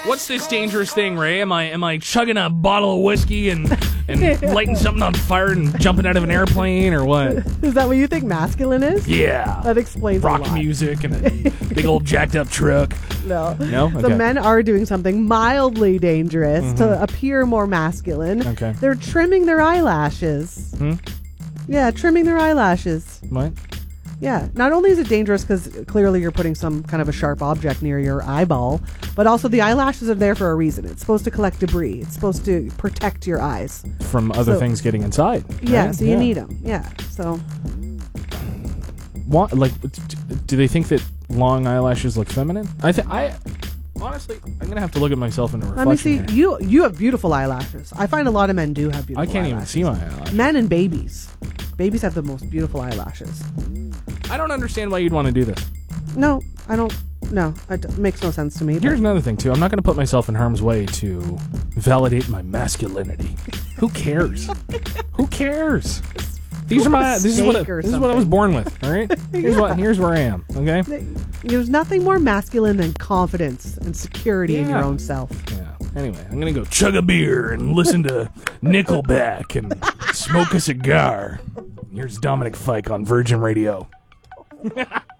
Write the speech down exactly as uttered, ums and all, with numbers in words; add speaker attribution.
Speaker 1: What's this dangerous thing, Ray? Am I am I chugging a bottle of whiskey and and lighting something on fire and jumping out of an airplane or what?
Speaker 2: Is that what you think masculine is?
Speaker 1: Yeah.
Speaker 2: That explains
Speaker 1: rock
Speaker 2: a lot.
Speaker 1: music and a big old jacked up truck.
Speaker 2: No.
Speaker 1: No? Okay.
Speaker 2: The men are doing something mildly dangerous mm-hmm. to appear more masculine.
Speaker 1: Okay.
Speaker 2: They're trimming their eyelashes.
Speaker 1: Hmm?
Speaker 2: Yeah, trimming their eyelashes.
Speaker 1: What?
Speaker 2: Yeah. Not only is it dangerous because clearly you're putting some kind of a sharp object near your eyeball, but also the eyelashes are there for a reason. It's supposed to collect debris. It's supposed to protect your eyes.
Speaker 1: From other
Speaker 2: so,
Speaker 1: things getting inside.
Speaker 2: Yeah,
Speaker 1: right?
Speaker 2: so you
Speaker 1: yeah.
Speaker 2: need them. Yeah, so...
Speaker 1: What, like, do they think that long eyelashes look feminine? I think I... Honestly, I'm gonna have to look at myself in a reflection.
Speaker 2: Let me see.
Speaker 1: Here.
Speaker 2: You you have beautiful eyelashes. I find a lot of men do have beautiful.
Speaker 1: I can't
Speaker 2: eyelashes.
Speaker 1: even see my eyelashes.
Speaker 2: Men and babies. Babies have the most beautiful eyelashes.
Speaker 1: I don't understand why you'd want to do this.
Speaker 2: No, I don't. No, it makes no sense to me.
Speaker 1: Here's another thing too. I'm not going to put myself in harm's way to validate my masculinity. Who cares? Who cares? These are my. This is what. I, this is what I was born with. All right. Here's
Speaker 2: yeah.
Speaker 1: what. Here's where I am. Okay.
Speaker 2: There's nothing more masculine than confidence and security
Speaker 1: yeah.
Speaker 2: in your own self.
Speaker 1: Yeah. Anyway, I'm gonna go chug a beer and listen to Nickelback and smoke a cigar. Here's Dominic Fike on Virgin Radio.